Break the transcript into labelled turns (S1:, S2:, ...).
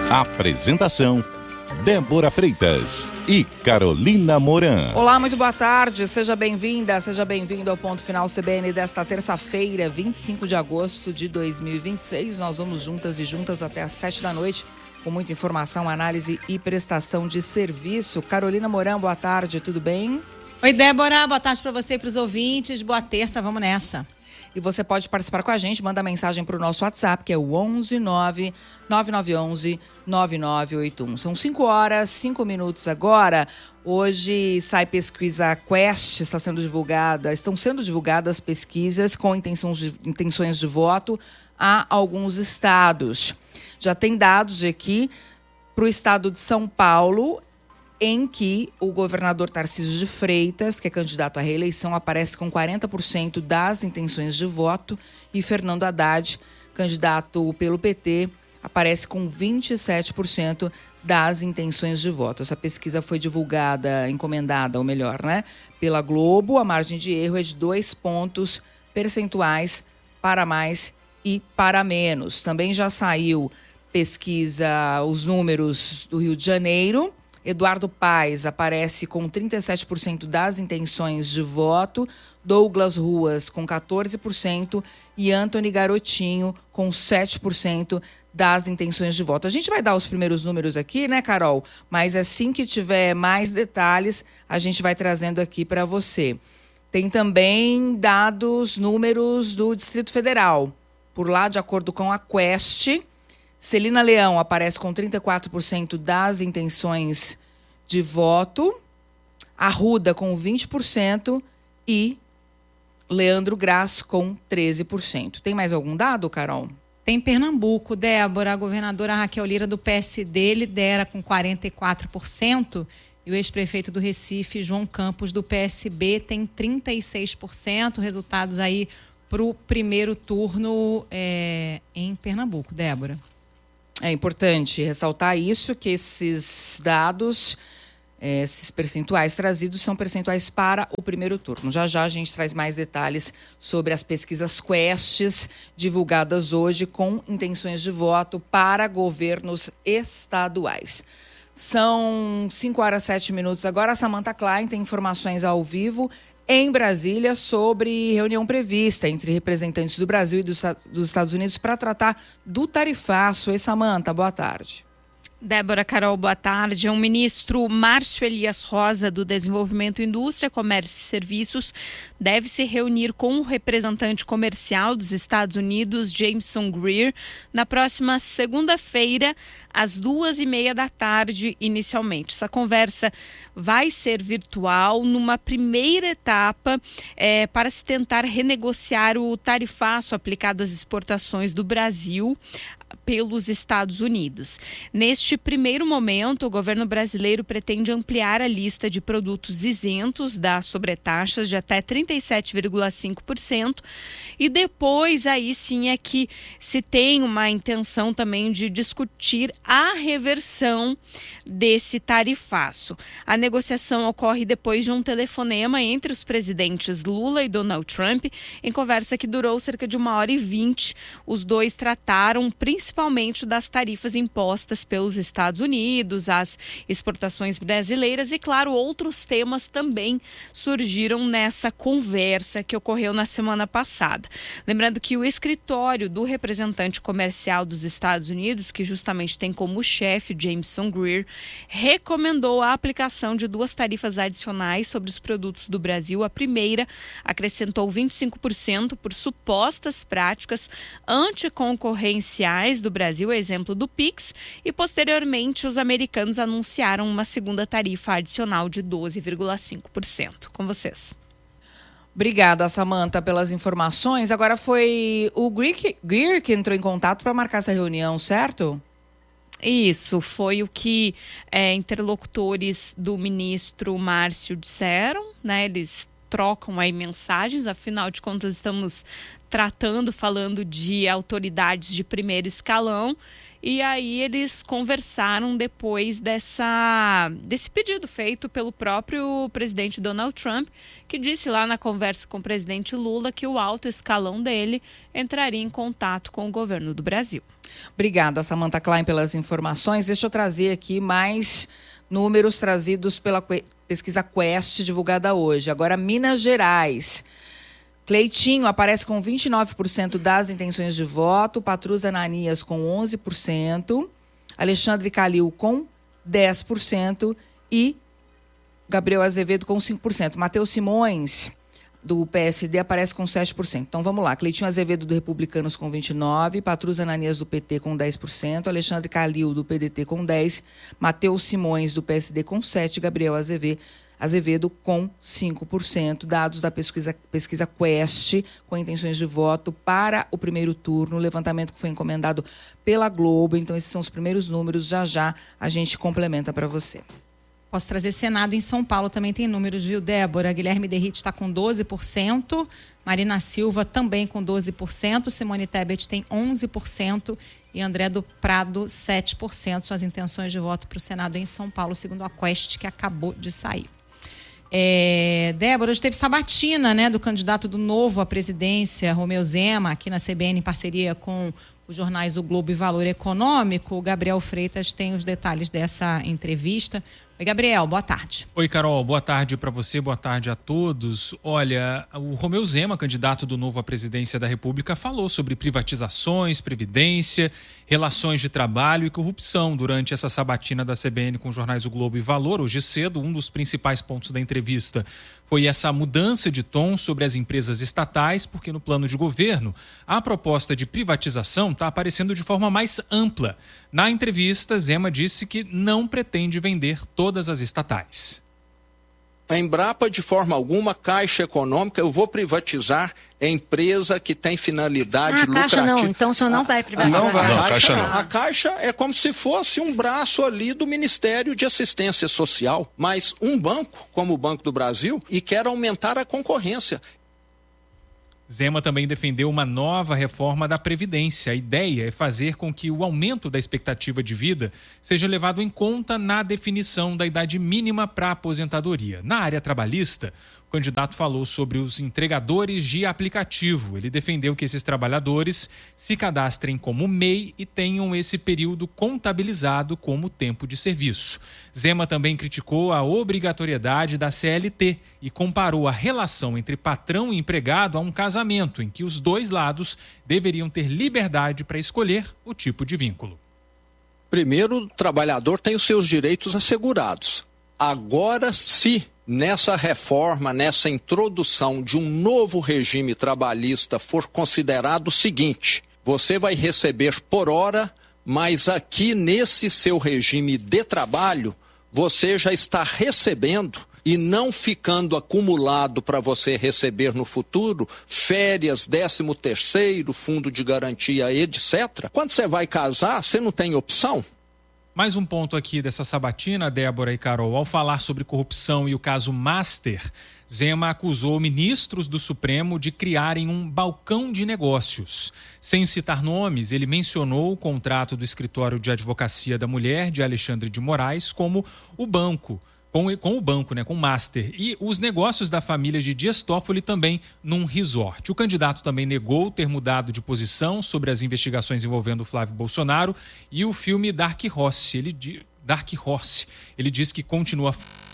S1: Apresentação: Débora Freitas e Carolina Moran.
S2: Olá, muito boa tarde. Seja bem-vinda, seja bem-vindo ao Ponto Final CBN desta terça-feira, 25 de agosto de 2026. Nós vamos juntas e juntas até às 7 da noite com muita informação, análise e prestação de serviço. Carolina Moran, boa tarde, tudo bem?
S3: Oi, Débora, boa tarde para você e para os ouvintes. Boa terça, vamos nessa.
S2: E você pode participar com a gente, manda mensagem para o nosso WhatsApp, que é o 11999119981. São 5 horas, 5 minutos agora. Hoje sai pesquisa Quest, estão sendo divulgadas pesquisas com intenções de voto a alguns estados. Já tem dados aqui para o estado de São Paulo, em que o governador Tarcísio de Freitas, que é candidato à reeleição, aparece com 40% das intenções de voto, e Fernando Haddad, candidato pelo PT, aparece com 27% das intenções de voto. Essa pesquisa foi encomendada, ou melhor, pela Globo. A margem de erro é de 2 pontos percentuais para mais e para menos. Também já saiu pesquisa, os números do Rio de Janeiro. Eduardo Paes aparece com 37% das intenções de voto, Douglas Ruas com 14% e Antony Garotinho com 7% das intenções de voto. A gente vai dar os primeiros números aqui, né, Carol? Mas assim que tiver mais detalhes, a gente vai trazendo aqui para você. Tem também números do Distrito Federal. Por lá, de acordo com a Quest, Celina Leão aparece com 34% das intenções de voto, Arruda com 20% e Leandro Graz com 13%. Tem mais algum dado, Carol?
S3: Tem Pernambuco, Débora. A governadora Raquel Lira, do PSD, lidera com 44%. E o ex-prefeito do Recife, João Campos, do PSB, tem 36%. Resultados aí para o primeiro turno em Pernambuco, Débora.
S2: É importante ressaltar isso, que esses dados, esses percentuais trazidos são percentuais para o primeiro turno. Já a gente traz mais detalhes sobre as pesquisas Quests divulgadas hoje com intenções de voto para governos estaduais. São 5 horas e 7 minutos agora. A Samantha Klein tem informações ao vivo em Brasília sobre reunião prevista entre representantes do Brasil e dos Estados Unidos para tratar do tarifaço. Oi, Samantha, boa tarde.
S4: Débora, Carol, boa tarde. O ministro Márcio Elias Rosa, do Desenvolvimento, Indústria, Comércio e Serviços, deve se reunir com o representante comercial dos Estados Unidos, Jameson Greer, na próxima segunda-feira, às 2h30 da tarde, inicialmente. Essa conversa vai ser virtual numa primeira etapa para se tentar renegociar o tarifaço aplicado às exportações do Brasil pelos Estados Unidos. Neste primeiro momento, o governo brasileiro pretende ampliar a lista de produtos isentos das sobretaxas de até 37,5% e depois aí sim é que se tem uma intenção também de discutir a reversão desse tarifaço. A negociação ocorre depois de um telefonema entre os presidentes Lula e Donald Trump, em conversa que durou cerca de 1h20. Os dois trataram principalmente das tarifas impostas pelos Estados Unidos, as exportações brasileiras e, claro, outros temas também surgiram nessa conversa que ocorreu na semana passada. Lembrando que o escritório do representante comercial dos Estados Unidos, que justamente tem como chefe Jameson Greer, recomendou a aplicação de 2 tarifas adicionais sobre os produtos do Brasil. A primeira acrescentou 25% por supostas práticas anticoncorrenciais do Brasil, exemplo do PIX, e posteriormente os americanos anunciaram uma segunda tarifa adicional de 12,5%. Com vocês.
S2: Obrigada, Samantha, pelas informações. Agora foi o Greer que entrou em contato para marcar essa reunião, certo?
S4: Isso, foi o que interlocutores do ministro Márcio disseram, Eles trocam aí mensagens, afinal de contas estamos falando de autoridades de primeiro escalão. E aí eles conversaram depois desse pedido feito pelo próprio presidente Donald Trump, que disse lá na conversa com o presidente Lula que o alto escalão dele entraria em contato com o governo do Brasil.
S2: Obrigada, Samantha Klein, pelas informações. Deixa eu trazer aqui mais números trazidos pela pesquisa Quest, divulgada hoje. Agora, Minas Gerais. Cleitinho aparece com 29% das intenções de voto, Patrus Ananias com 11%, Alexandre Calil com 10% e Gabriel Azevedo com 5%. Matheus Simões, do PSD, aparece com 7%. Então vamos lá. Cleitinho Azevedo, do Republicanos, com 29%, Patrus Ananias, do PT, com 10%, Alexandre Calil, do PDT, com 10%, Matheus Simões, do PSD, com 7%, Gabriel Azevedo com 5%, dados da pesquisa Quest, com intenções de voto para o primeiro turno, levantamento que foi encomendado pela Globo. Então, esses são os primeiros números, já a gente complementa para você.
S3: Posso trazer Senado em São Paulo, também tem números, viu, Débora? Guilherme Derrite está com 12%, Marina Silva também com 12%, Simone Tebet tem 11% e André do Prado 7%, suas intenções de voto para o Senado em São Paulo, segundo a Quest, que acabou de sair. Débora, hoje teve sabatina, né, do candidato do Novo à presidência, Romeu Zema, aqui na CBN, em parceria com os jornais O Globo e Valor Econômico. O Gabriel Freitas tem os detalhes dessa entrevista. Oi, Gabriel, boa tarde.
S5: Oi, Carol, boa tarde para você, boa tarde a todos. Olha, o Romeu Zema, candidato do Novo à presidência da República, falou sobre privatizações, previdência, relações de trabalho e corrupção durante essa sabatina da CBN com os jornais O Globo e Valor. Hoje cedo, um dos principais pontos da entrevista foi essa mudança de tom sobre as empresas estatais, porque no plano de governo a proposta de privatização está aparecendo de forma mais ampla. Na entrevista, Zema disse que não pretende vender todas as estatais.
S6: A Embrapa, de forma alguma, Caixa Econômica, eu vou privatizar a empresa que tem finalidade lucrativa.
S7: Caixa não, então o senhor não vai privatizar.
S6: Não vai.
S1: Não, Caixa não.
S6: A Caixa é como se fosse um braço ali do Ministério de Assistência Social, mas um banco, como o Banco do Brasil, e quer aumentar a concorrência.
S5: Zema também defendeu uma nova reforma da Previdência. A ideia é fazer com que o aumento da expectativa de vida seja levado em conta na definição da idade mínima para a aposentadoria. Na área trabalhista, o candidato falou sobre os entregadores de aplicativo. Ele defendeu que esses trabalhadores se cadastrem como MEI e tenham esse período contabilizado como tempo de serviço. Zema também criticou a obrigatoriedade da CLT e comparou a relação entre patrão e empregado a um casamento em que os dois lados deveriam ter liberdade para escolher o tipo de vínculo.
S6: Primeiro, o trabalhador tem os seus direitos assegurados. Agora, se nessa reforma, nessa introdução de um novo regime trabalhista for considerado o seguinte: você vai receber por hora, mas aqui nesse seu regime de trabalho, você já está recebendo e não ficando acumulado para você receber no futuro férias, 13º, fundo de garantia, etc. Quando você vai casar, você não tem opção?
S5: Mais um ponto aqui dessa sabatina, Débora e Carol. Ao falar sobre corrupção e o caso Master, Zema acusou ministros do Supremo de criarem um balcão de negócios. Sem citar nomes, ele mencionou o contrato do Escritório de Advocacia da Mulher, de Alexandre de Moraes, como o banco. Com o Master, e os negócios da família de Dias Toffoli também num resort. O candidato também negou ter mudado de posição sobre as investigações envolvendo Flávio Bolsonaro e o filme Dark Horse. Ele diz que continua